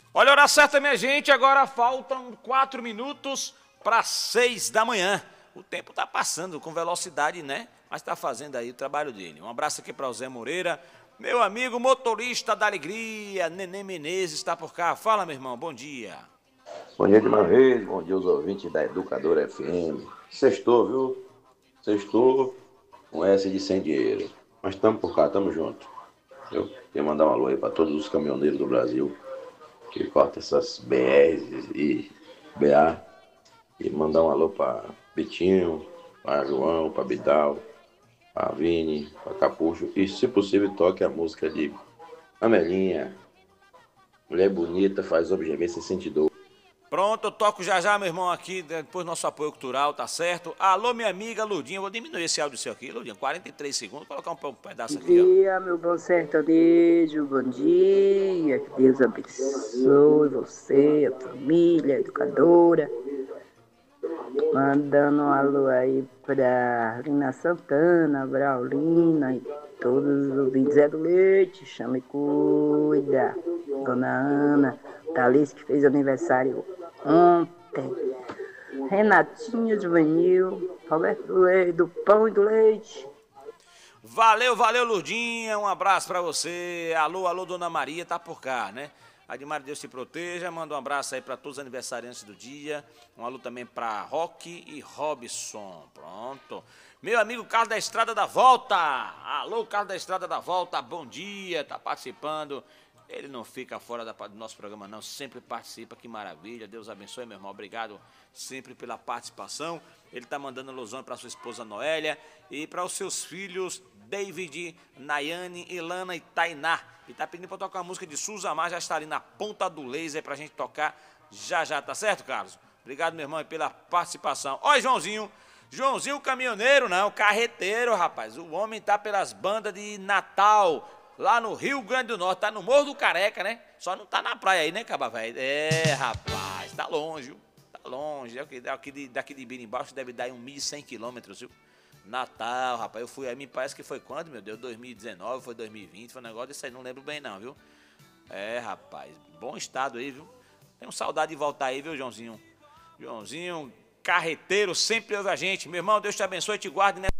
Olha a hora certa, minha gente, agora faltam 4 minutos para 6 da manhã. O tempo está passando com velocidade, né? Mas está fazendo aí o trabalho dele. Um abraço aqui para o Zé Moreira, meu amigo motorista da alegria, Nenê Menezes está por cá. Fala, meu irmão, bom dia. Bom dia de uma vez, bom dia aos ouvintes da Educadora FM. Sextou, viu? Sextou com S de sem dinheiro. Mas estamos por cá, estamos juntos. Eu queria mandar um alô aí para todos os caminhoneiros do Brasil que cortam essas BRs e BA. E mandar um alô para Betinho, para João, para Bidal, para Vini, para Capucho. E, se possível, toque a música de Amelinha. Mulher bonita faz objever sem sentir dor. Pronto, eu toco já já, meu irmão, aqui, depois do nosso apoio cultural, tá certo? Alô, minha amiga Ludinha, eu vou diminuir esse áudio seu aqui, Ludinha, 43 segundos, vou colocar um pedaço Bom aqui, ó. dia, meu bom sertanejo, bom dia, que Deus abençoe você, a família, a educadora. Mandando um alô aí pra Lina Santana, Braulina e todos os ouvintes. Zé do Leite, chama e cuida. Dona Ana, Thalys, que fez aniversário ontem. Renatinho Juvenil, Roberto Leite, do Pão e do Leite. Valeu, valeu, Lurdinha, um abraço pra você. Alô, alô, Dona Maria, tá por cá, né? Admar, Deus te proteja, manda um abraço aí pra todos os aniversariantes do dia. Um alô também pra Roque e Robson, pronto. Meu amigo Carlos da Estrada da Volta, alô, Carlos da Estrada da Volta, bom dia, tá participando. Ele não fica fora do nosso programa não, sempre participa, que maravilha, Deus abençoe, meu irmão, obrigado sempre pela participação. Ele está mandando alusão para sua esposa Noélia e para os seus filhos David, Nayane, Ilana e Tainá. E está pedindo para tocar a música de Suzamar, já está ali na ponta do laser para a gente tocar já já, tá certo, Carlos? Obrigado, meu irmão, pela participação. Olha, Joãozinho o caminhoneiro, não, carreteiro, rapaz, o homem tá pelas bandas de Natal, lá no Rio Grande do Norte, tá no Morro do Careca, né? Só não tá na praia aí, né, Caba Velho? É, rapaz, tá longe, viu? Tá longe. Daqui de Birimbau deve dar uns 1.100 quilômetros, viu? Natal, rapaz, eu fui aí, me parece que foi quando, meu Deus? 2019, foi 2020, foi um negócio desse aí, não lembro bem não, viu? É, rapaz, bom estado aí, viu? Tenho saudade de voltar aí, viu, Joãozinho? Joãozinho, carreteiro, sempre ouve a gente. Meu irmão, Deus te abençoe e te guarde, né?